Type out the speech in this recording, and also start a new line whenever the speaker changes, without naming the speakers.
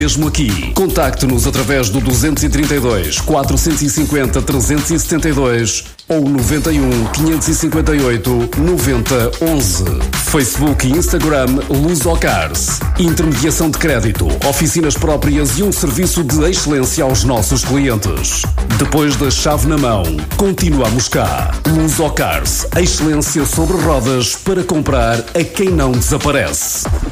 mesmo aqui. Contacte-nos através do 232 450 372 ou 91 558 90 11. Facebook e Instagram Lusocars. Intermediação de crédito, oficinas próprias e um serviço de excelência aos nossos clientes. Depois da chave na mão, continuamos cá. Lusocars, excelência sobre rodas para comprar a quem não desaparece.